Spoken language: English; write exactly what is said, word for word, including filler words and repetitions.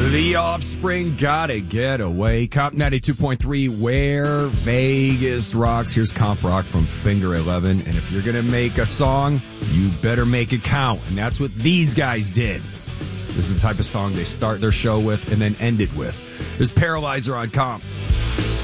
The Offspring, Gotta Get Away. Comp ninety-two point three, Where Vegas Rocks. Here's Comp Rock from Finger eleven. And if you're going to make a song, you better make it count. And that's what these guys did. This is the type of song they start their show with and then end it with. There's Paralyzer on Comp.